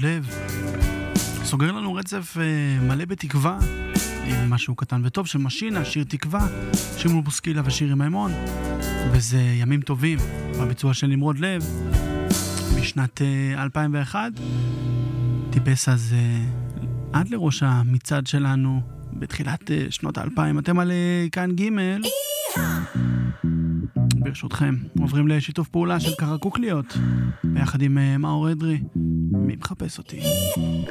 לב. סוגר לנו רצף מלא בתקווה, עם משהו קטן וטוב של משינה, שיר תקווה, שמעון בוסקילה ושירי מימון, וזה ימים טובים בביצוע של נמרוד לב משנת 2001. טיפס אז עד לראש המצעד שלנו בתחילת שנות ה-2000. אתם על כאן ג'. ברשותכם עוברים לשיתוף פעולה של קרקוקליות ביחד עם מאור אדרי. מי מחפש אותי?